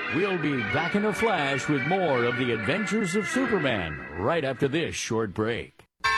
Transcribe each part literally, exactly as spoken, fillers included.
We'll be back in a flash with more of the adventures of Superman right after this short break.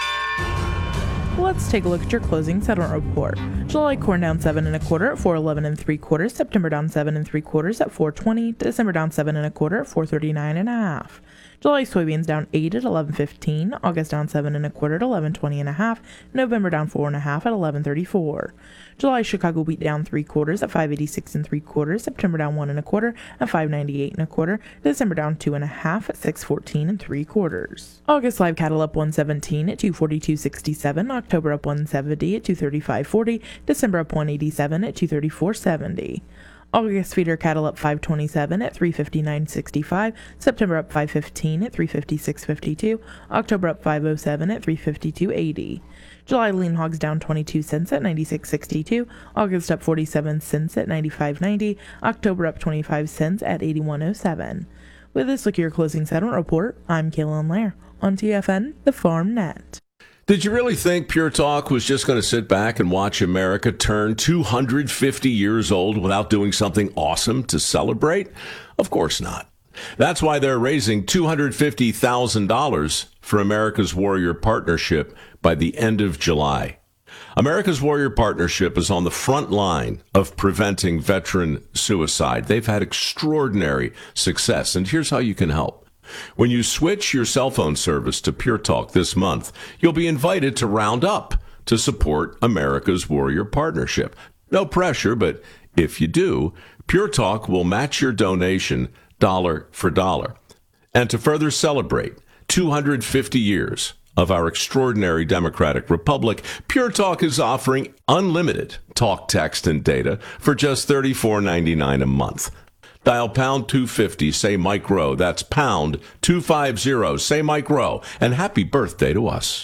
Let's take a look at your closing settlement report. July corn down seven and a quarter at four eleven and three quarters. September down seven and three quarters at four twenty. December down seven and a quarter at four thirty nine and a half. July soybeans down eight at eleven fifteen. August down seven and a quarter at eleven twenty and a half. November down four and a half at eleven thirty four. July Chicago wheat down three quarters at five eighty six and three quarters. September down one and a quarter at five ninety eight and a quarter. December down two and a half at six fourteen and three quarters. August live cattle up one seventeen at two forty two sixty seven. October up one seventy at two thirty five forty. December up one eighty seven at two thirty four seventy. August feeder cattle up five twenty-seven at three fifty-nine sixty-five. September up five fifteen at three fifty-six fifty-two. October up five oh seven at three fifty-two eighty. July lean hogs down twenty-two cents at ninety-six sixty-two. August up forty-seven cents at ninety-five ninety. October up twenty-five cents at eighty-one oh seven. With this look at your closing settlement report, I'm Kaylin Lair on T F N, the Farm Net. Did you really think Pure Talk was just going to sit back and watch America turn two hundred fifty years old without doing something awesome to celebrate? Of course not. That's why they're raising two hundred fifty thousand dollars for America's Warrior Partnership by the end of July. America's Warrior Partnership is on the front line of preventing veteran suicide. They've had extraordinary success, and here's how you can help. When you switch your cell phone service to Pure Talk this month, you'll be invited to round up to support America's Warrior Partnership. No pressure, but if you do, Pure Talk will match your donation dollar for dollar. And to further celebrate two hundred fifty years of our extraordinary democratic republic, Pure Talk is offering unlimited talk, text, and data for just thirty-four ninety-nine a month. Dial pound two fifty, say Mike Rowe. That's pound two fifty, say Mike Rowe. And happy birthday to us.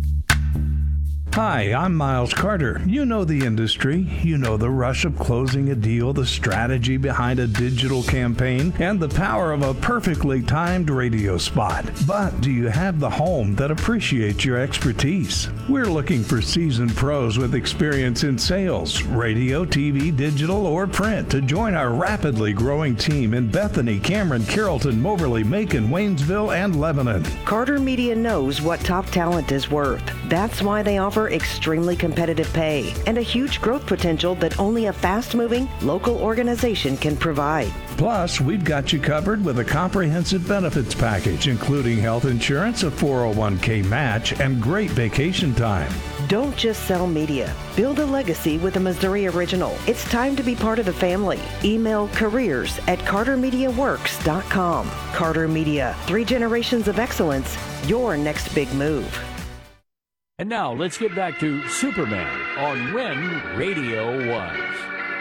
Hi, I'm Miles Carter. You know the industry. You know the rush of closing a deal, the strategy behind a digital campaign, and the power of a perfectly timed radio spot. But do you have the home that appreciates your expertise? We're looking for seasoned pros with experience in sales, radio, T V, digital, or print to join our rapidly growing team in Bethany, Cameron, Carrollton, Moberly, Macon, Waynesville, and Lebanon. Carter Media knows what top talent is worth. That's why they offer extremely competitive pay and a huge growth potential that only a fast-moving local organization can provide. Plus, we've got you covered with a comprehensive benefits package, including health insurance, a four oh one k match, and great vacation time. Don't just sell media. Build a legacy with a Missouri original. It's time to be part of the family. Email careers at carter media works dot com. Carter Media, three generations of excellence, your next big move. And now let's get back to Superman on When Radio Was.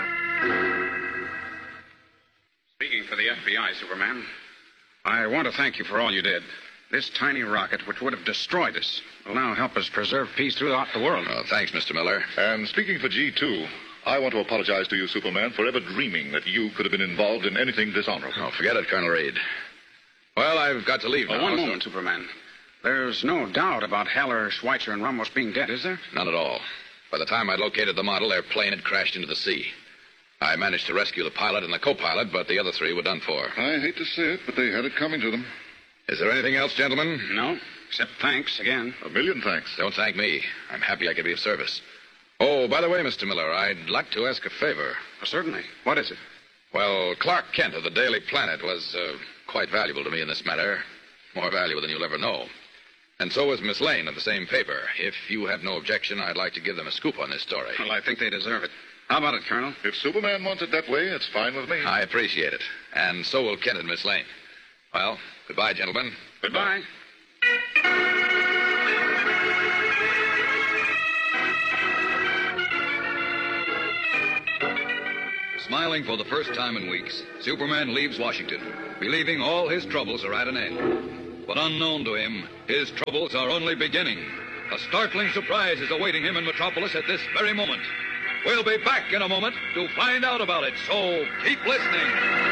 Speaking for the F B I, Superman, I want to thank you for all you did. This tiny rocket, which would have destroyed us, will now help us preserve peace throughout the world. Oh, thanks, Mister Miller. And speaking for G two, I want to apologize to you, Superman, for ever dreaming that you could have been involved in anything dishonorable. Oh, forget it, Colonel Reed. Well, I've got to leave well, now. One so... moment, Superman. There's no doubt about Heller, Schweitzer, and Ramos being dead, is there? None at all. By the time I located the model, their plane had crashed into the sea. I managed to rescue the pilot and the co-pilot, but the other three were done for. I hate to say it, but they had it coming to them. Is there anything else, gentlemen? No, except thanks again. A million thanks. Don't thank me. I'm happy I could be of service. Oh, by the way, Mister Miller, I'd like to ask a favor. Oh, certainly. What is it? Well, Clark Kent of the Daily Planet was uh, quite valuable to me in this matter. More valuable than you'll ever know. And so was Miss Lane of the same paper. If you have no objection, I'd like to give them a scoop on this story. Well, I think they deserve it. How about it, Colonel? If Superman wants it that way, it's fine with me. I appreciate it. And so will Kent and Miss Lane. Well, goodbye, gentlemen. Goodbye. Smiling for the first time in weeks, Superman leaves Washington, believing all his troubles are at an end. But unknown to him, his troubles are only beginning. A startling surprise is awaiting him in Metropolis at this very moment. We'll be back in a moment to find out about it, so keep listening.